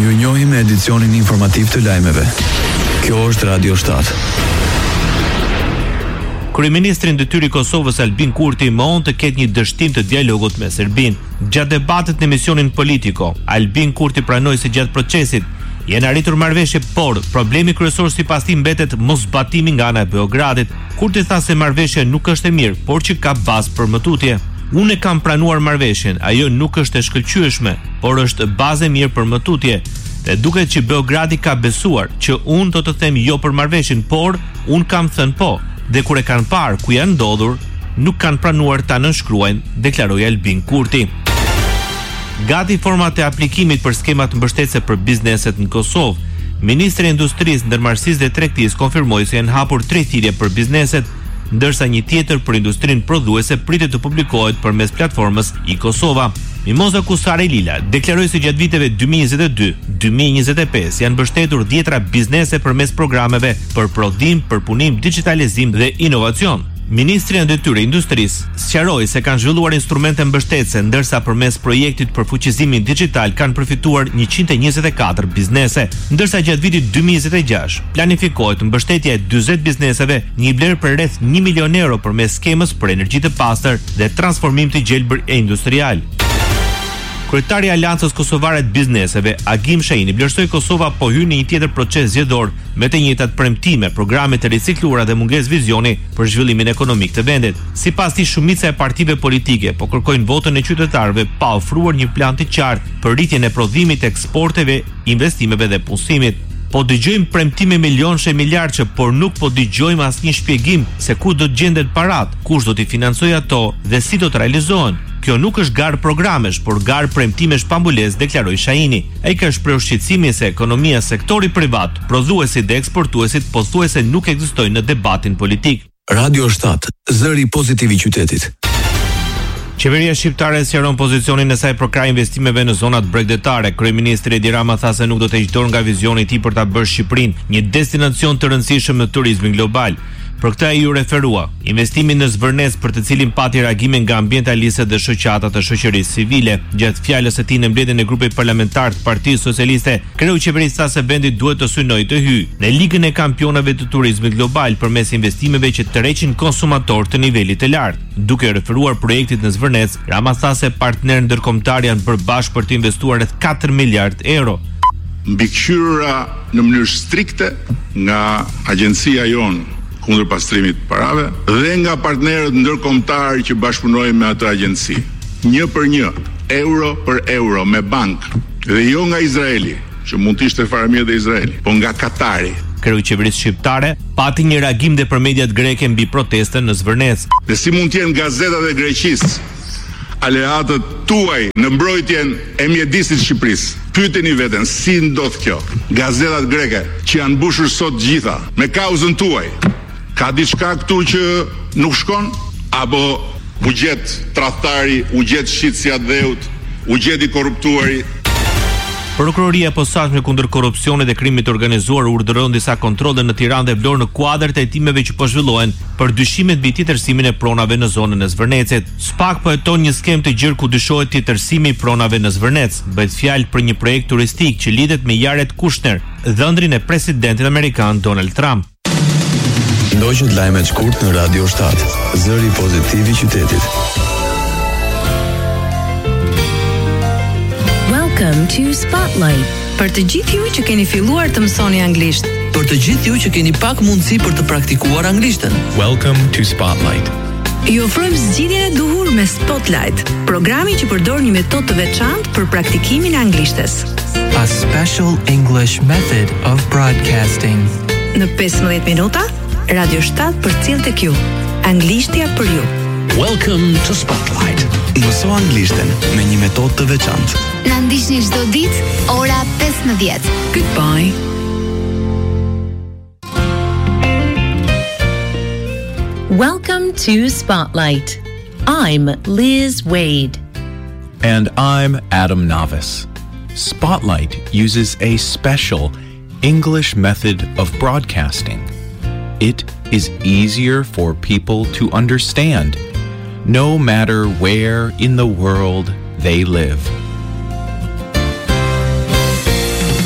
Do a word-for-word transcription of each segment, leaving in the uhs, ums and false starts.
Ju njohim me edicionin informativ të lajmeve. Kjo është Radio shtat. Kryeministri i Detyri i Kosovës Albin Kurti mohon të ketë një dështim të dialogut me Serbinë. Gjatë debatit në emisionin Politico, Albin Kurti pranoi se gjatë procesit janë arritur marrëveshje, por problemi kryesor sipas tij mbetet mosbatimi nga ana e Beogradit. Kurti tha se marrëveshja nuk është e mirë, por që ka bazë për mëtutje. Unë kam planuar marrëveshjen, ajo nuk është e shkëlqyeshme, por është bazë e mirë për mëtutje. Dhe duket që Beogradi ka besuar që unë do të them jo për marrëveshjen, por unë kam thënë po. Dhe kur e kanë parë ku janë ndodhur, nuk kanë pranuar ta nënshkruajnë, deklaroi Albin Kurti. Gati format e aplikimit për skemat mbështetëse për bizneset në Kosovë. Ministri i Industrisë, Ndërmarrësisë dhe Tregtisë konfirmoi se janë hapur tre thirrje për bizneset, ndërsa një tjetër për industrinë prodhuese pritet të publikohet përmes platformës i-Kosova. Mimoza Kusare Lila deklaroi se gjatë viteve dy mijë e njëzet e dy dy mijë e njëzet e pesë janë mbështetur dhjetra biznese përmes programeve për prodhim, përpunim, digitalizim dhe inovacion. Ministri i Detyrë e Industrisë sqaroi se kanë zhvilluar instrumente mbështetëse, ndërsa përmes projektit për fuqizimin digjital kanë përfituar njëqind e njëzet e katër biznese, ndërsa gjatë vitit dy mijë e njëzet e gjashtë planifikohet mbështetja e dyzet bizneseve, një vlerë për rreth një milion euro përmes skemës për energji të pastër dhe transformim të gjelbër e industrial. Kryetari i Aleancës Kosovare të Bizneseve, Agim Shaini, vlerësoi Kosova po hyn në një tjetër proces zgjedhor me të njëjtat premtime, programe të ricikluara dhe mungesë vizioni për zhvillimin ekonomik të vendit. Sipas tij, shumica e partive politike po kërkojnë votën e qytetarëve pa ofruar një plan të qartë për rritjen e prodhimit, eksporteve, investimeve dhe punësimit. Po dëgjojmë premtime milionësh e miliardësh, por nuk po dëgjojmë asnjë shpjegim se ku do të gjendet parat, kush do t'i financojë ato dhe si do të realizohen. Kjo nuk është garë programesh, por garë premtimesh pambulesë, deklaroi Shaini. Ai ka shprehur shqetësimin se ekonomia, sektori privat, prodhuesit dhe eksportuesit pothuajse nuk ekzistojnë në debatin politik. Radio shtat, zëri pozitiv i qytetit. Qeveria shqiptare sqaron pozicionin e saj për krah investimeve në zonat bregdetare. Kryeministri Edi Rama tha se nuk do të heqë dorë nga vizioni i tij për ta bërë Shqipërinë një destinacion të rëndësishëm në turizmin global. Për këtë ai u referua investimin në Zvërnes, për të cilin pati reagime nga ambientalistët dhe shoqata të shoqërisë civile. Gjatë fjalës së tij në mbledhjen e grupit parlamentar të Partisë Socialiste, kreu i qeverisë tha se vendi duhet të synojë të hyjë në ligën e kampionave të turizmit global përmes investimeve që tërheqin konsumator të nivelit të lartë. Duke referuar projektit në Zvërnes, Rama tha se partnerë ndërkombëtar janë bërë bashkë për të investuar rreth katër miliard euro. Mbikëqyrura në mënyrë strikte nga agjencia jonë kundër pastrimit të parave dhe nga partnerët ndërkombëtar që bashkëpunojnë me atë agjenci. Një për një, euro për euro me bankë, dhe jo nga Izraeli, që mund të ishte faramir dhe Izraeli, po nga Katari. Kreu i qeverisë shqiptare pati një reagim dhe për mediat greke mbi protestën në Zvërnes. Dhe si mund të jenë gazetat e Greqisë aleatët tuaj në mbrojtjen e mjedisit Shqipërisë? Pyeteni veten, si ndodh kjo? Gazetat greke që janë mbushur sot gjitha me kauzën tuaj. Ka diçka këtu që nuk shkon? Apo u gjet tradhtari, u gjet shitësia e dheut, u gjet i korruptuari? Prokuroria e posaçme kundër korrupsionit dhe krimit të organizuar urdhëron disa kontrolle në Tiranë dhe Vlorë në kuadër të hetimeve që po zhvillohen për dyshimet mbi titërsimin e pronave në zonën e Zvërnecit. SPAK po heton një skemë të gjerë ku dyshohet titërsimi i pronave në Zvërnec. Bëhet fjalë për një projekt turistik që lidhet me Jared Kushner, dhëndrin e presidentit amerikan Donald Trump. Ndoqët lajmet shkurt në Radio shtat, zëri pozitiv i qytetit. Welcome to Spotlight. Për të gjithë ju që keni filluar të mësoni anglisht. Për të gjithë ju që keni pak mundësi për të praktikuar anglishtën. Welcome to Spotlight. Ju ofrojmë zgjidhjen e duhur me Spotlight, programi që përdor një metodë të veçantë për praktikimin e anglishtes. A special English method of broadcasting. Në pesëmbëdhjetë minuta, Radio shtat për cilë tek ju. Anglishtja për ju. Welcome to Spotlight. Mëso anglishten me një metodë të veçantë. Na ndiqni çdo ditë ora pesëmbëdhjetë. Goodbye. Welcome to Spotlight. I'm Liz Wade. And I'm Adam Navis. Spotlight uses a special English method of broadcasting. It is easier for people to understand, no matter where in the world they live.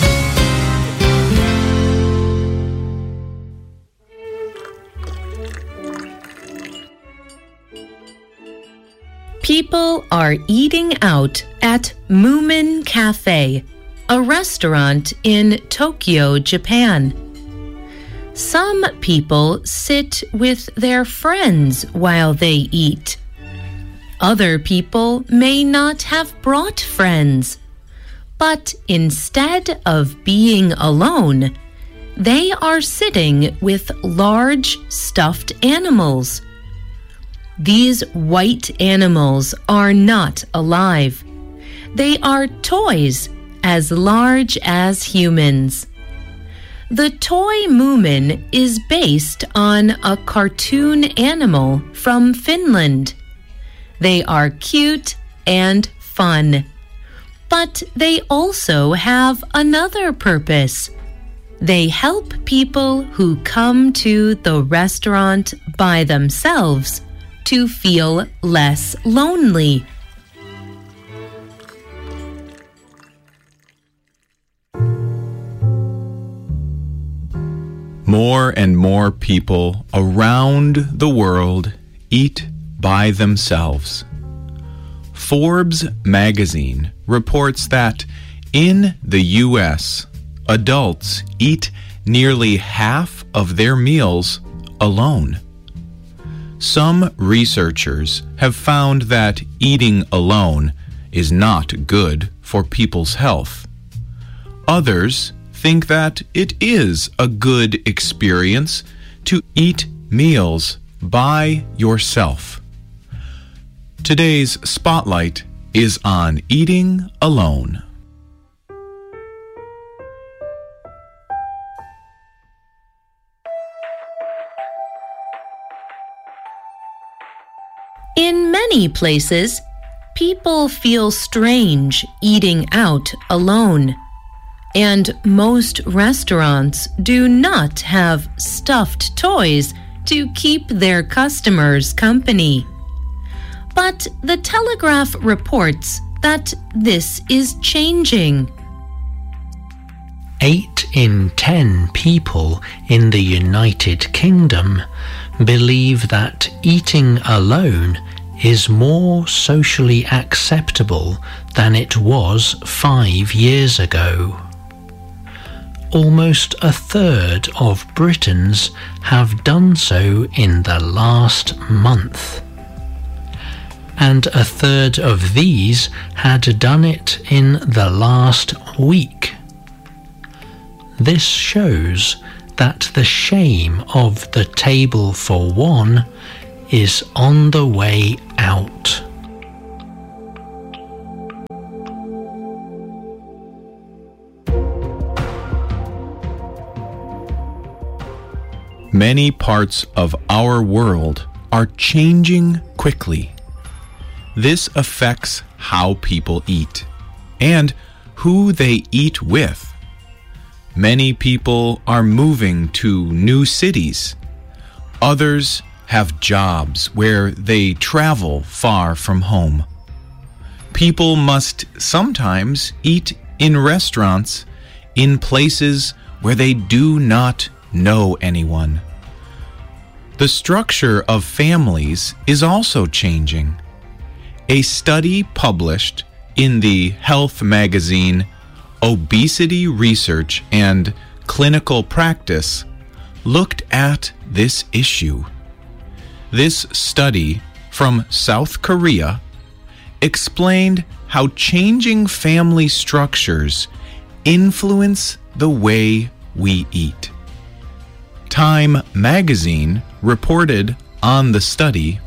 People are eating out at Moomin Cafe, a restaurant in Tokyo, Japan. Some people sit with their friends while they eat. Other people may not have brought friends, but instead of being alone, they are sitting with large stuffed animals. These white animals are not alive. They are toys as large as humans. The toy Moomin is based on a cartoon animal from Finland. They are cute and fun, but they also have another purpose. They help people who come to the restaurant by themselves to feel less lonely. More and more people around the world eat by themselves. Forbes magazine reports that in the U S, adults eat nearly half of their meals alone. Some researchers have found that eating alone is not good for people's health. Others think that it is a good experience to eat meals by yourself. Today's spotlight is on eating alone. In many places, people feel strange eating out alone, and most restaurants do not have stuffed toys to keep their customers company. But the Telegraph reports that this is changing. Eight in ten people in the United Kingdom believe that eating alone is more socially acceptable than it was five years ago. Almost a third of Britons have done so in the last month, and a third of these had done it in the last week. This shows that the shame of the table for one is on the way out. Many parts of our world are changing quickly. This affects how people eat and who they eat with. Many people are moving to new cities. Others have jobs where they travel far from home. People must sometimes eat in restaurants in places where they do not know anyone. The structure of families is also changing. A study published in the health magazine Obesity Research and Clinical Practice looked at this issue. This study from South Korea explained how changing family structures influence the way we eat. Time magazine reported on the study.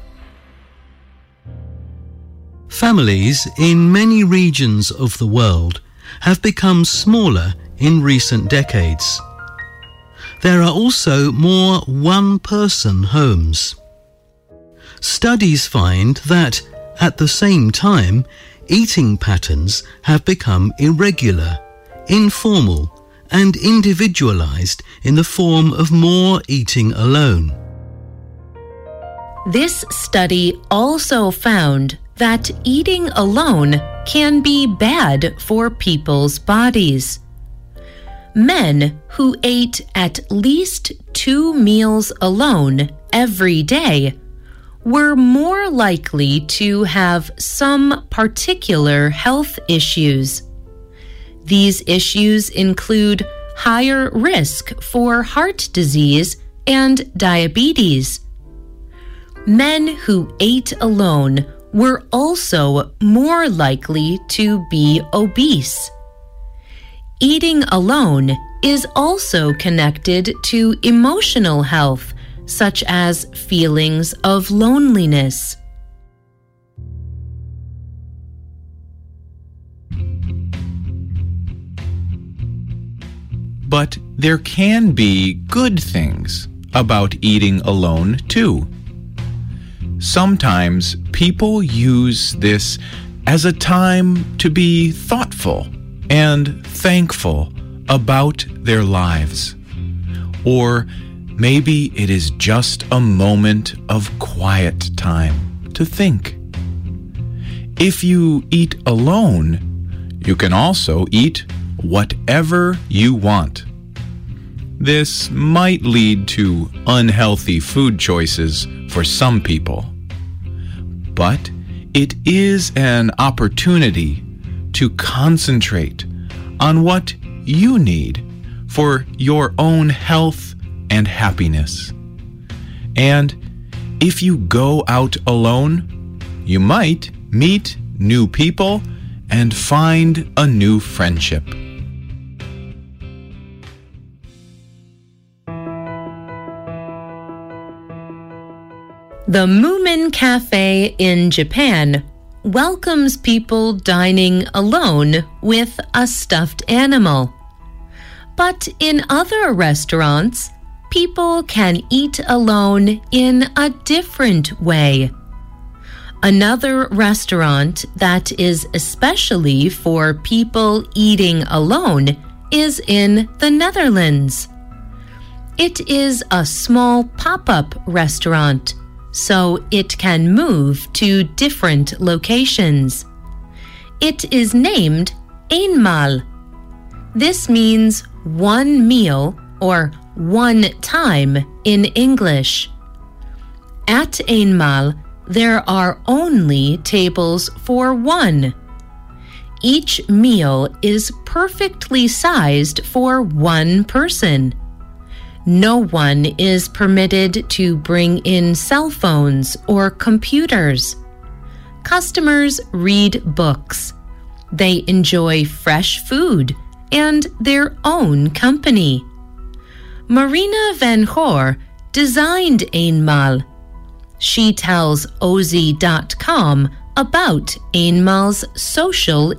Families in many regions of the world have become smaller in recent decades. There are also more one-person homes. Studies find that, at the same time, eating patterns have become irregular, informal, and individualized in the form of more eating alone. This study also found that eating alone can be bad for people's bodies. Men who ate at least two meals alone every day were more likely to have some particular health issues. These issues include higher risk for heart disease and diabetes. Men who ate alone were also more likely to be obese. Eating alone is also connected to emotional health, such as feelings of loneliness. But there can be good things about eating alone, too. Sometimes people use this as a time to be thoughtful and thankful about their lives. Or maybe it is just a moment of quiet time to think. If you eat alone, you can also eat whatever you want. This might lead to unhealthy food choices for some people, but it is an opportunity to concentrate on what you need for your own health and happiness. And if you go out alone, you might meet new people and find a new friendship. The Moomin Cafe in Japan welcomes people dining alone with a stuffed animal. But in other restaurants, people can eat alone in a different way. Another restaurant that is especially for people eating alone is in the Netherlands. It is a small pop-up restaurant, so it can move to different locations. It is named eenmaal. This means one meal or one time in English. At eenmaal, there are only tables for one. Each meal is perfectly sized for one person. No one is permitted to bring in cell phones or computers. Customers read books. They enjoy fresh food and their own company. Marina Van Goor designed eenmaal. She tells O Z dot com about eenmaal's social